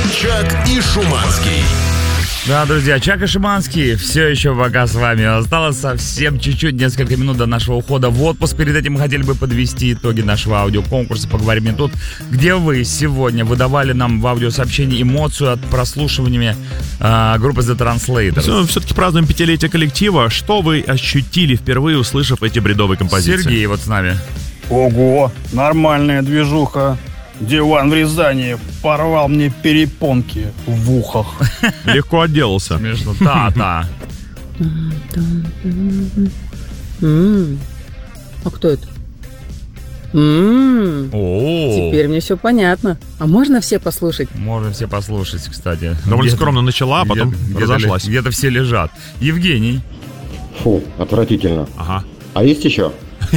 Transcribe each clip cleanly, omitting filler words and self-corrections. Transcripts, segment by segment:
Чак и Шуманский. Да, друзья, Чак и Шуманский все еще пока с вами. Осталось совсем чуть-чуть, несколько минут до нашего ухода в отпуск. Перед этим мы хотели бы подвести итоги нашего аудиоконкурса «Поговорим не тут», где вы сегодня выдавали нам в аудиосообщении эмоцию от прослушивания группы The Translators. Все-таки празднуем 5-летие коллектива. Что вы ощутили впервые, услышав эти бредовые композиции? Сергей вот с нами. Ого, нормальная движуха. Диван в Рязани порвал мне перепонки в ухах. Легко отделался. Смешно. Та-та. А кто это? Теперь мне все понятно. А можно все послушать? Можно все послушать, кстати. Довольно скромно начала, а потом разошлась. Где-то все лежат. Евгений. Фу, отвратительно. Ага. А есть еще?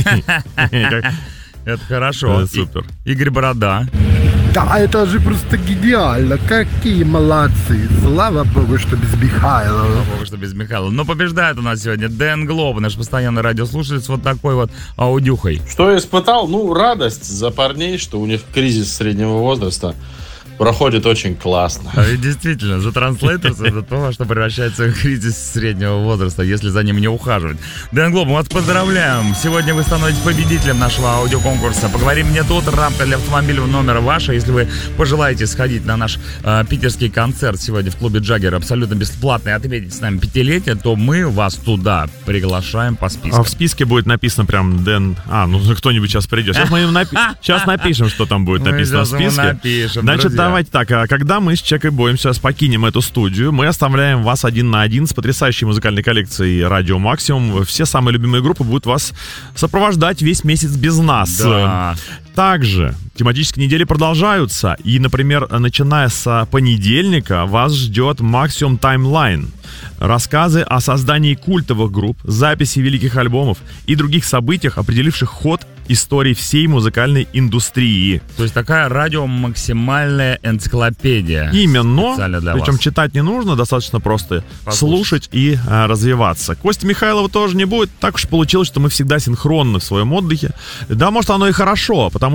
Это хорошо. Супер. Игорь Борода. Да, это же просто гениально. Какие молодцы. Слава богу, что без Михаила. Слава богу, что без Михаила. Но побеждает у нас сегодня Дэн Глоб, наш постоянный радиослушатель, с вот такой вот аудюхой. Что я испытал? Радость за парней, что у них кризис среднего возраста проходит очень классно. А ведь действительно, The Translators — это то, что превращается в кризис среднего возраста, если за ним не ухаживать. Дэн Глоб, мы вас поздравляем. Сегодня вы становитесь победителем нашего аудиоконкурса. «Поговорим мне тут», рамка для автомобильного номера ваша. Если вы пожелаете сходить на наш питерский концерт сегодня в клубе Джаггер абсолютно бесплатно и отметить с нами 5-летие, то мы вас туда приглашаем по списку. А в списке будет написано прям Дэн... кто-нибудь сейчас придет. Сейчас напишем, что там будет написано в списке. Значит, давайте так, когда мы с Чакой Боем сейчас покинем эту студию, мы оставляем вас 1 на 1 с потрясающей музыкальной коллекцией «Радио Максимум». Все самые любимые группы будут вас сопровождать весь месяц без нас. Да. Также тематические недели продолжаются. И, например, начиная с понедельника вас ждет Максимум Таймлайн. Рассказы о создании культовых групп, записи великих альбомов и других событиях, определивших ход истории всей музыкальной индустрии. То есть такая радио-максимальная энциклопедия. Именно. Причем вас. Читать не нужно, достаточно просто слушать и развиваться. Кости Михайлова тоже не будет. Так уж получилось, что мы всегда синхронны в своем отдыхе. Да, может, оно и хорошо, потому